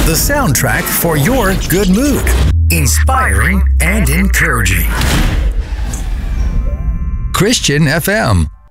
the soundtrack for your good mood. Inspiring and encouraging. Christian FM.